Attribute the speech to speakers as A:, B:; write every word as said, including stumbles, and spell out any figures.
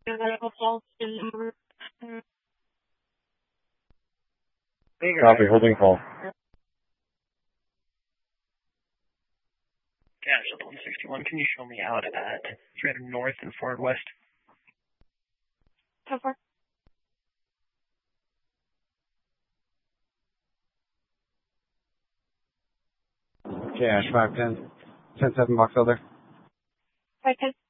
A: Copy, holding call.
B: Dash one sixty-one, can you show me out at three hundred North and Forward West?
C: ten four.
A: Cash, five ten. ten seven box out there.
C: five ten.